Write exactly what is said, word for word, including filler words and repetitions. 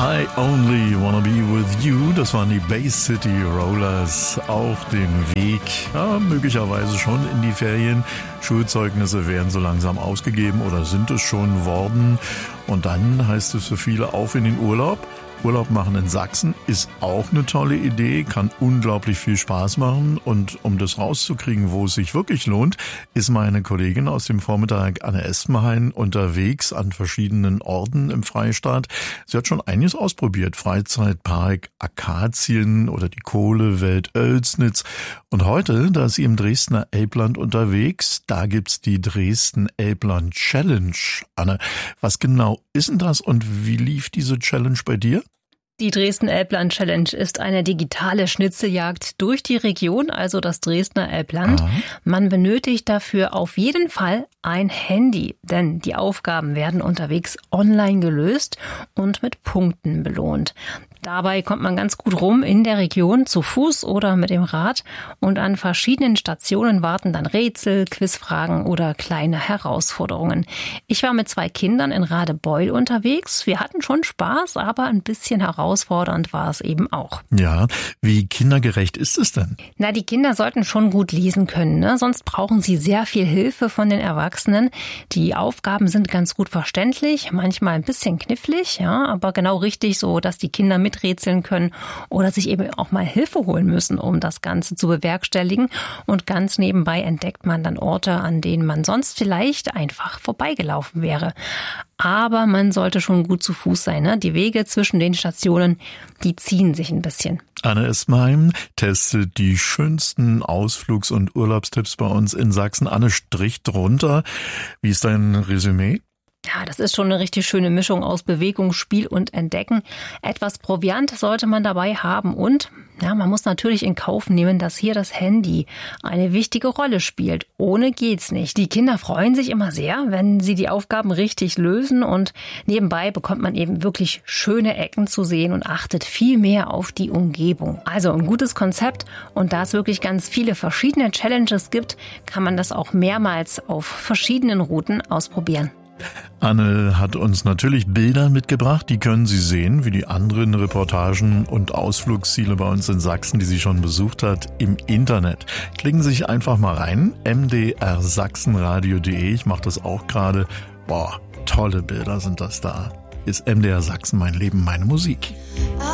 I Only Wanna Be With You, das waren die Bay City Rollers, auf dem Weg, ja, möglicherweise schon in die Ferien. Schulzeugnisse werden so langsam ausgegeben oder sind es schon worden. Und dann heißt es für viele auf in den Urlaub. Urlaub machen in Sachsen ist auch eine tolle Idee, kann unglaublich viel Spaß machen. Und um das rauszukriegen, wo es sich wirklich lohnt, ist meine Kollegin aus dem Vormittag, Anne Espenhain, unterwegs an verschiedenen Orten im Freistaat. Sie hat schon einiges ausprobiert. Freizeitpark Akazien oder die Kohlewelt Oelsnitz. Und heute, da ist sie im Dresdner Elbland unterwegs, da gibt's die Dresden Elbland Challenge. Anne, was genau ist denn das und wie lief diese Challenge bei dir? Die Dresden Elbland Challenge ist eine digitale Schnitzeljagd durch die Region, also das Dresdner Elbland. Aha. Man benötigt dafür auf jeden Fall ein Handy, denn die Aufgaben werden unterwegs online gelöst und mit Punkten belohnt. Dabei kommt man ganz gut rum in der Region, zu Fuß oder mit dem Rad. Und an verschiedenen Stationen warten dann Rätsel, Quizfragen oder kleine Herausforderungen. Ich war mit zwei Kindern in Radebeul unterwegs. Wir hatten schon Spaß, aber ein bisschen herausfordernd war es eben auch. Ja, wie kindergerecht ist es denn? Na, die Kinder sollten schon gut lesen können, ne? Sonst brauchen sie sehr viel Hilfe von den Erwachsenen. Die Aufgaben sind ganz gut verständlich, manchmal ein bisschen knifflig, ja, aber genau richtig so, dass die Kinder mit rätseln können oder sich eben auch mal Hilfe holen müssen, um das Ganze zu bewerkstelligen. Und ganz nebenbei entdeckt man dann Orte, an denen man sonst vielleicht einfach vorbeigelaufen wäre. Aber man sollte schon gut zu Fuß sein, ne? Die Wege zwischen den Stationen, die ziehen sich ein bisschen. Anne Espenhain testet die schönsten Ausflugs- und Urlaubstipps bei uns in Sachsen. Anne, Strich drunter. Wie ist dein Resümee? Ja, das ist schon eine richtig schöne Mischung aus Bewegung, Spiel und Entdecken. Etwas Proviant sollte man dabei haben und ja, man muss natürlich in Kauf nehmen, dass hier das Handy eine wichtige Rolle spielt. Ohne geht's nicht. Die Kinder freuen sich immer sehr, wenn sie die Aufgaben richtig lösen und nebenbei bekommt man eben wirklich schöne Ecken zu sehen und achtet viel mehr auf die Umgebung. Also ein gutes Konzept und da es wirklich ganz viele verschiedene Challenges gibt, kann man das auch mehrmals auf verschiedenen Routen ausprobieren. Anne hat uns natürlich Bilder mitgebracht, die können Sie sehen, wie die anderen Reportagen und Ausflugsziele bei uns in Sachsen, die sie schon besucht hat, im Internet. Klicken Sie sich einfach mal rein, m d r sachsenradio punkt d e, ich mache das auch gerade. Boah, tolle Bilder sind das da. Ist M D R Sachsen mein Leben, meine Musik.